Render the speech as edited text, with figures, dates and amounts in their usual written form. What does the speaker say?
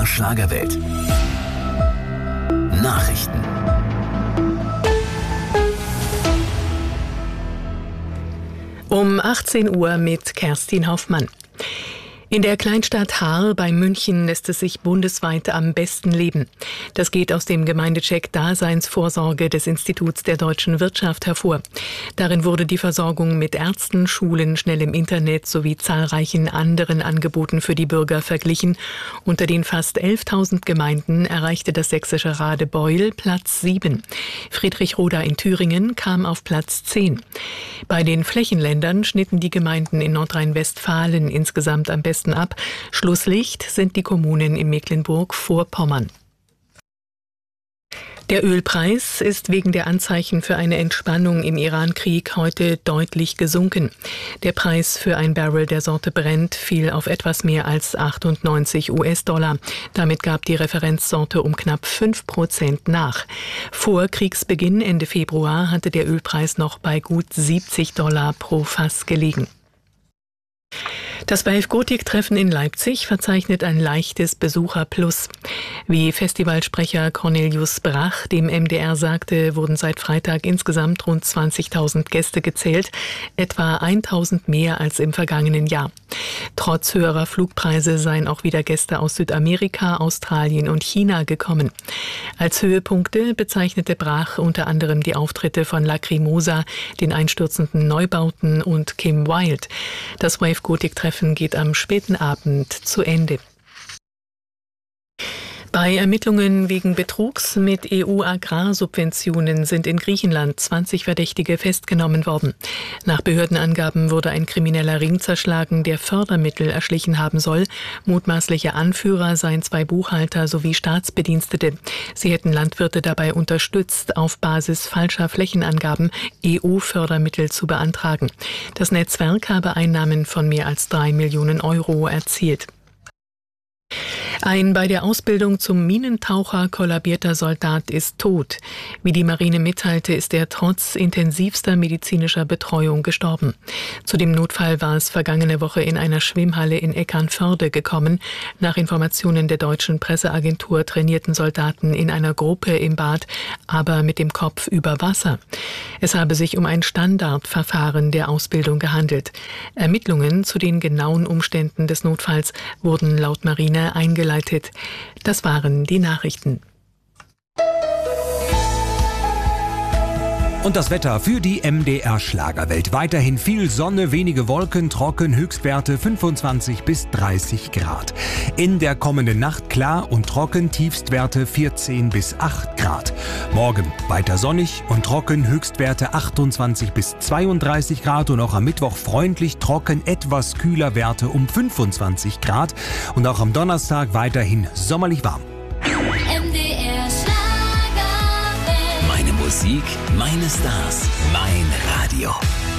Schlagerwelt. Nachrichten. Um 18 Uhr mit Kerstin Hoffmann. In der Kleinstadt Haar bei München lässt es sich bundesweit am besten leben. Das geht aus dem Gemeindecheck Daseinsvorsorge des Instituts der deutschen Wirtschaft hervor. Darin wurde die Versorgung mit Ärzten, Schulen, schnellem Internet sowie zahlreichen anderen Angeboten für die Bürger verglichen. Unter den fast 11.000 Gemeinden erreichte das sächsische Radebeul Platz 7. Friedrichroda in Thüringen kam auf Platz 10. Bei den Flächenländern schnitten die Gemeinden in Nordrhein-Westfalen insgesamt am besten ab. Schlusslicht sind die Kommunen in Mecklenburg-Vorpommern. Der Ölpreis ist wegen der Anzeichen für eine Entspannung im Iran-Krieg heute deutlich gesunken. Der Preis für ein Barrel der Sorte Brent fiel auf etwas mehr als 98 US-Dollar. Damit gab die Referenzsorte um knapp 5% nach. Vor Kriegsbeginn Ende Februar hatte der Ölpreis noch bei gut 70 Dollar pro Fass gelegen. Das Wave Gothic-Treffen in Leipzig verzeichnet ein leichtes Besucherplus. Wie Festivalsprecher Cornelius Brach dem MDR sagte, wurden seit Freitag insgesamt rund 20.000 Gäste gezählt, etwa 1.000 mehr als im vergangenen Jahr. Trotz höherer Flugpreise seien auch wieder Gäste aus Südamerika, Australien und China gekommen. Als Höhepunkte bezeichnete Brach unter anderem die Auftritte von Lacrimosa, den einstürzenden Neubauten und Kim Wilde. Das Wave Gothic-Treffen geht am späten Abend zu Ende. Bei Ermittlungen wegen Betrugs mit EU-Agrarsubventionen sind in Griechenland 20 Verdächtige festgenommen worden. Nach Behördenangaben wurde ein krimineller Ring zerschlagen, der Fördermittel erschlichen haben soll. Mutmaßliche Anführer seien 2 Buchhalter sowie Staatsbedienstete. Sie hätten Landwirte dabei unterstützt, auf Basis falscher Flächenangaben EU-Fördermittel zu beantragen. Das Netzwerk habe Einnahmen von mehr als 3 Millionen Euro erzielt. Ein bei der Ausbildung zum Minentaucher kollabierter Soldat ist tot. Wie die Marine mitteilte, ist er trotz intensivster medizinischer Betreuung gestorben. Zu dem Notfall war es vergangene Woche in einer Schwimmhalle in Eckernförde gekommen. Nach Informationen der deutschen Presseagentur trainierten Soldaten in einer Gruppe im Bad, aber mit dem Kopf über Wasser. Es habe sich um ein Standardverfahren der Ausbildung gehandelt. Ermittlungen zu den genauen Umständen des Notfalls wurden laut Marine eingeleitet. Das waren die Nachrichten. Und das Wetter für die MDR Schlagerwelt. Weiterhin viel Sonne, wenige Wolken, trocken, Höchstwerte 25 bis 30 Grad. In der kommenden Nacht klar und trocken, Tiefstwerte 14 bis 8 Grad. Morgen weiter sonnig und trocken, Höchstwerte 28 bis 32 Grad und auch am Mittwoch freundlich, trocken, etwas kühler, Werte um 25 Grad. Und auch am Donnerstag weiterhin sommerlich warm. MDR Schlagerwelt. Meine Musik, meine Stars, mein Radio.